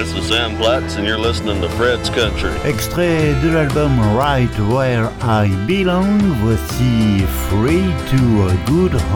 this is Sam Platts, and you're listening to Fred's Country. Extrait de l'album Right Where I Belong, voici Free to a Good